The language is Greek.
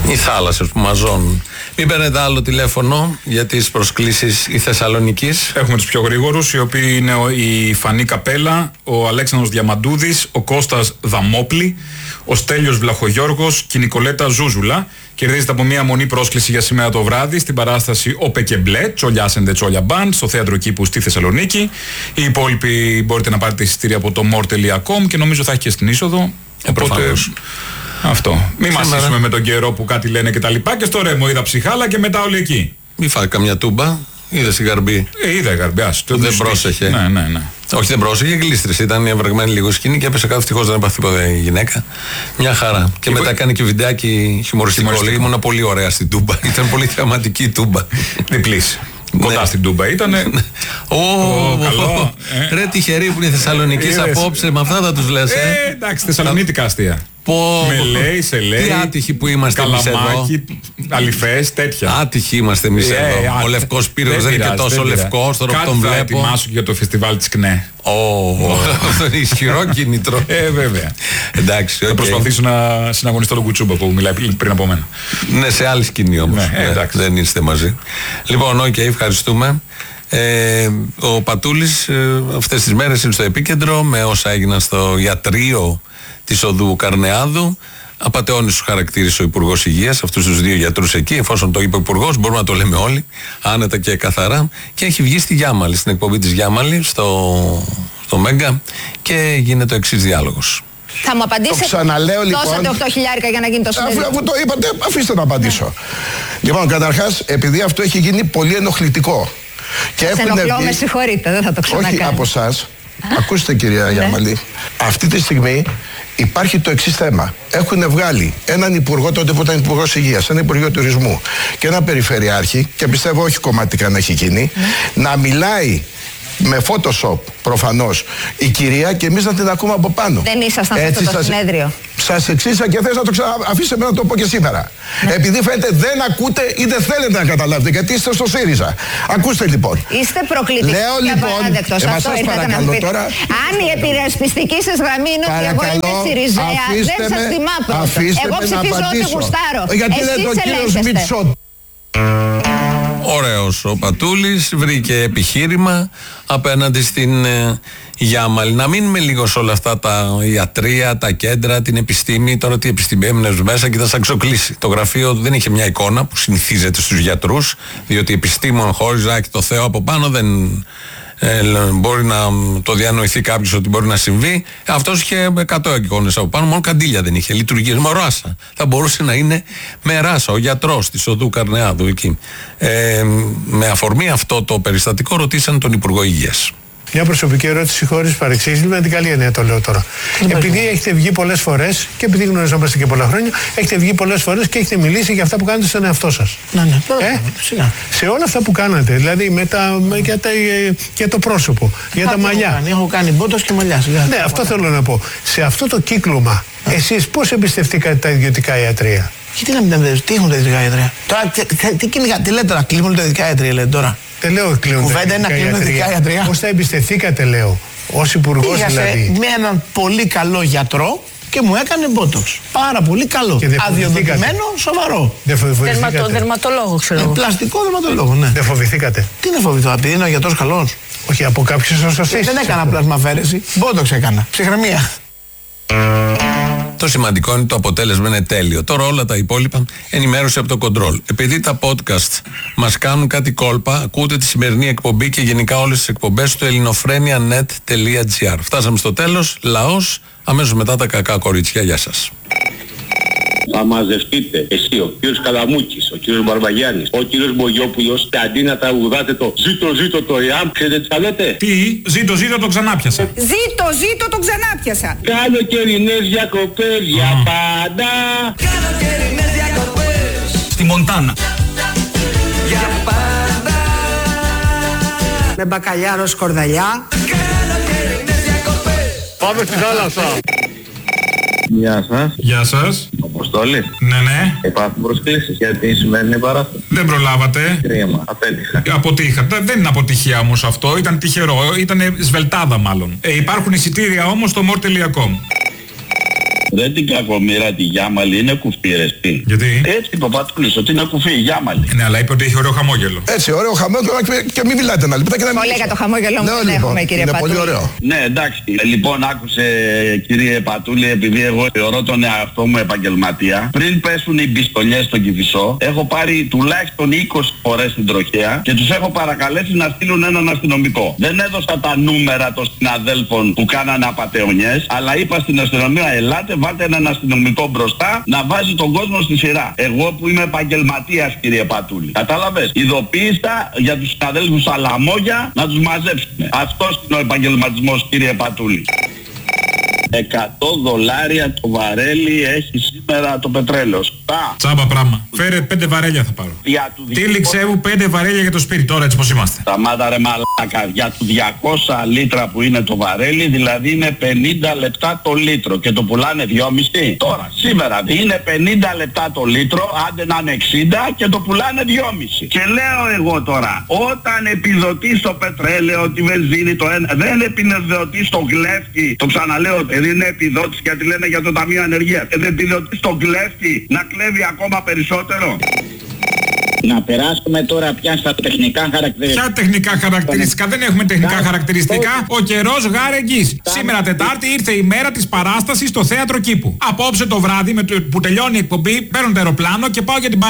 Οι θάλασσες που μαζώνουν. Μην παίρνετε άλλο τηλέφωνο για τις προσκλήσεις η Θεσσαλονικής. Έχουμε τους πιο γρήγορους, οι οποίοι είναι η Φανή Καπέλα, ο Αλέξανδρος Διαμαντούδης, ο Κώστας Δαμόπλη, ο Στέλιος Βλαχογιώργος και η Νικολέτα Ζούζουλα. Κερδίζετε από μία μονή πρόσκληση για σήμερα το βράδυ στην παράσταση Ο Πεκεμπλέ, Τσολιάσεντε Τσόλια Μπαντ, στο Θέατρο Κήπου στη Θεσσαλονίκη. Οι υπόλοιποι μπορείτε να πάρετε εισιτήρια από το more.com και νομίζω θα έχει και στην είσοδο. Οπότε. Αυτό. Μην μας ζήσουμε με τον καιρό που κάτι λένε και τα λοιπά. Και στο Ρέμο είδα ψυχάλα και μετά όλοι εκεί. Μη φάει καμιά τούμπα. Είδε η Γαρμπή. Είδα η Γαρμπή. Δεν πρόσεχε. Ναι. Όχι, δεν πρόσεχε. Γλίστρησε. Ήταν ευρεγμένη λίγο σκηνή και έπεσε κάτω. Ευτυχώς δεν έπαθε τίποτα η γυναίκα. Μια χαρά. Και μετά κάνει και βιντεάκι χιουμοριστικό. Ήμουν πολύ ωραία στην τούμπα. Ήταν πολύ θεαματική η τούμπα. Διπλής. Κοντά στην τούμπα ήτανε. Καλό. Ρε τυχεροί που είναι Θεσσαλονίκη απόψε, με αυτά θα τους λες. Εντάξει, θεσσαλονίτικα αστεία. Με λέει, σε λέει. Τι άτυχοι που είμαστε εμείς εδώ. Καλαμάκι, αληφές, τέτοια. Άτυχοι είμαστε εμείς εδώ. Ο Λευκός Πύρος δεν είναι και τόσο λευκός, τώρα που τον βλέπω. Κάτι θα ετοιμάσω για το φεστιβάλ της ΚΝΕ. Αυτό είναι ισχυρό κίνητρο. Βέβαια. Εντάξει. Θα προσπαθήσω να συναγωνιστώ τον Κουτσούμπα που μιλάει πριν από μένα. Ναι, σε άλλη σκηνή όμως. Δεν είστε μαζί. Λοιπόν, ευχαριστούμε. Ο Πατούλης αυτές τις μέρες είναι στο επίκεντρο με όσα έγιναν στο ιατρείο της οδού Καρνεάδου. Απατεώνει σου χαρακτήρισε ο Υπουργός Υγείας αυτούς τους δύο γιατρούς εκεί, εφόσον το είπε ο Υπουργός, μπορούμε να το λέμε όλοι, άνετα και καθαρά. Και έχει βγει στη Γιάμαλη, στην εκπομπή της Γιάμαλη, στο Μέγκα, και γίνεται ο εξής διάλογος. Θα μου απαντήσετε. Το ξαναλέω λοιπόν. Δώσατε 8.000 για να γίνει το συνέδριο. Αφού το είπατε, αφήστε να απαντήσω. Λοιπόν, καταρχάς, επειδή αυτό έχει γίνει πολύ ενοχλητικό. Σας ενοχλώ, με συγχωρείτε, δεν θα το ξανακάνω. Όχι από εσάς. Ακούστε, κυρία Γιάμαλη, αυτή τη στιγμή υπάρχει το εξής θέμα. Έχουν βγάλει έναν υπουργό, τότε που ήταν υπουργός Υγείας, ένα υπουργείο τουρισμού και ένα περιφερειάρχη, και πιστεύω όχι κομματικά να έχει γίνει, να μιλάει με Photoshop προφανώς η κυρία και εμείς να την ακούμε από πάνω. Δεν ήσασταν σε αυτό το συνέδριο. Σας εξήγησα και θες να το αφήσετε να το πω και σήμερα. Επειδή φαίνεται δεν ακούτε ή δεν θέλετε να καταλάβετε, γιατί είστε στο ΣΥΡΙΖΑ. Ακούστε λοιπόν. Είστε προκλητικοί. Λέω λοιπόν, σας παρακαλώ τώρα. Αν η επειρασπιστική σας γραμμή είναι ότι εγώ είμαι ΣΥΡΙΖΑ, δεν σας τιμά πρώτα. Εγώ ψηφίζω ό,τι γουστάρω. Γιατί λέτε ο κύριος Μητσό. Ωραίος ο Πατούλης, βρήκε επιχείρημα απέναντι στην Γιάμαλη. Να μείνουμε λίγο σε όλα αυτά τα ιατρεία, τα κέντρα, την επιστήμη. Τώρα τι επιστήμη, έμεινες μέσα και θα σε αξοκλήσει. Το γραφείο δεν είχε μια εικόνα που συνηθίζεται στους γιατρούς, διότι επιστήμον χωρίς να έχει το Θεό από πάνω δεν μπορεί να το διανοηθεί κάποιος ότι μπορεί να συμβεί. Αυτός είχε 100 εικόνες από πάνω, μόνο καντήλια δεν είχε. Λειτουργίες με ράσα. Θα μπορούσε να είναι με ράσα. Ο γιατρός της οδού Καρνεάδου εκεί. Με αφορμή αυτό το περιστατικό ρωτήσαν τον Υπουργό Υγείας. Μια προσωπική ερώτηση χωρίς παρεξήγηση, με την καλή έννοια το λέω τώρα. Επειδή έχετε βγει πολλές φορές και επειδή γνωριζόμαστε και πολλά χρόνια, έχετε βγει πολλές φορές και έχετε μιλήσει για αυτά που κάνετε στον εαυτό σας. Ναι. Σε όλα αυτά που κάνατε, δηλαδή για το πρόσωπο, για τα μαλλιά. Έχω κάνει μπότος και μαλλιά. Ναι, αυτό θέλω να πω. Σε αυτό το κύκλωμα, εσείς πώς εμπιστευτήκατε τα ιδιωτικά ιατρεία? Γιατί να μην τα εμπιστευτείτε, τι έχουν τα ιδιωτικά ιατρεία? Τώρα, τι λέτε τώρα, κλείνουν τα ιδιωτικά ιατρεία, λέτε τώρα? Δεν λέω κλείνουν. Κουβέντα είναι να κλείνουν τα ιδιωτικά ιατρεία. Πώς τα εμπιστευτήκατε, λέω, ως υπουργός δηλαδή? Με έναν πολύ καλό γιατρό και μου έκανε μπότοξ. Πάρα πολύ καλό. Αδειοδοτημένο, σοβαρό. Δερματολόγο, ξέρω εγώ. Πλαστικό δερματολόγο, ναι. Δεν φοβηθήκατε? Τι να φοβηθώ, επειδή είναι ο γιατρός καλός? Όχι, από κάποιους σωστήσεις. Δεν έκανα πλασμαφέρεση. Μπότοξ έκανα. Ψυχραιμία. Το σημαντικό είναι το αποτέλεσμα είναι τέλειο. Τώρα όλα τα υπόλοιπα ενημέρωση από το κοντρόλ. Επειδή τα podcast μας κάνουν κάτι κόλπα, ακούτε τη σημερινή εκπομπή και γενικά όλες τις εκπομπές στο ελληνοφρένια.net.gr. Φτάσαμε στο τέλος. Λαός, αμέσως μετά τα κακά κορίτσια. Γεια σας. Θα μαζευτείτε εσύ, ο κύριος Καλαμούκης, ο κύριος Μπαρβαγιάννης, ο κύριος Μπογιόπουλος, και αντί να τραγουδάτε το ζήτω το ΕΑΜ, ξέρετε τι θα λέτε? Τι, ζήτω το ξανάπιασα. Ζήτω το ξανάπιασα. Καλοκαιρινές διακοπές για πάντα. Καλοκαιρινές διακοπές στη Μοντάνα. Για πάντα. Με μπακαλιάρο σκορδαλιά. Καλοκαιρινές διακοπές. Πάμε στη θάλασσα. Γεια σας. Γεια σας. Αποστόλη. Ναι. Υπάρχουν προσκλήσεις για τη σημερινή παράσταση? Δεν προλάβατε. Κρίμα, απέτυχα. Αποτύχατε. Δεν είναι αποτυχία όμως αυτό. Ήταν τυχερό. Ήταν σβελτάδα μάλλον. Υπάρχουν εισιτήρια όμως στο more.com. Δεν την κακομοίρα τη Γιάμαλη, είναι κουφή ρε. Γιατί? Έτσι είπε ο Πατούλης, ότι είναι κουφή η Γιάμαλη. Ναι, αλλά είπε ότι έχει ωραίο χαμόγελο. Έτσι, ωραίο χαμόγελο και μην μιλάτε ένα λεπτά και να μιλήσω. Πολύ για το χαμόγελο μου δεν έχουμε, κύριε είναι Πατούλη. Πολύ ωραίο. Ναι, εντάξει. Λοιπόν, άκουσε κύριε Πατούλη, επειδή εγώ θεωρώ τον εαυτό μου επαγγελματία, πριν πέσουν οι πιστολιές στον Κηφισό, έχω πάρει τουλάχιστον 20 φορές την τροχέα και τους έχω παρακαλέσει να στείλουν έναν αστυνομικό. Δεν έδωσα τα νούμερα των συναδέλφων που κάνανε απατεωνιές, αλλά είπα στην αστυνομία, ελάτε, βάλτε έναν αστυνομικό μπροστά να βάζει τον κόσμο στη σειρά. Εγώ που είμαι επαγγελματίας, κύριε Πατούλη. Κατάλαβες. Ειδοποίησα για τους συναδέλφους αλαμόγια να τους μαζέψουμε. Αυτός είναι ο επαγγελματισμός, κύριε Πατούλη. $100 το βαρέλι έχει σήμερα το πετρέλαιο. Τσάμπα πράγμα. Φέρε 5 βαρέλια θα πάρω. Τίληξε μου 5 βαρέλια για το σπίτι τώρα, έτσι πως είμαστε. Σταμάτα ρε μαλάκα. Για του 200 λίτρα που είναι το βαρέλι, δηλαδή είναι 50 λεπτά το λίτρο και το πουλάνε 2,5. Τώρα, σήμερα είναι 50 λεπτά το λίτρο, άντε να είναι 60 και το πουλάνε 2,5. Και λέω εγώ τώρα, όταν επιδοτεί το πετρέλαιο, τη βενζίνη, το ένα, δεν επιδοτεί στο κλέφτη, το ξαναλέω, δεν είναι επιδότηση γιατί λένε για το Ταμείο Ανεργίας. Δεν επιδοτεί στον κλέφτη να κλέβει ακόμα περισσότερο. Να περάσουμε τώρα πια στα τεχνικά χαρακτηριστικά. Ποια τεχνικά χαρακτηριστικά? Δεν έχουμε τεχνικά χαρακτηριστικά. Ο καιρός γάρε εγγύς. Σήμερα Τετάρτη ήρθε η μέρα της παράστασης στο θέατρο Κήπου. Απόψε το βράδυ που τελειώνει η εκπομπή, παίρνω το αεροπλάνο και πάω για την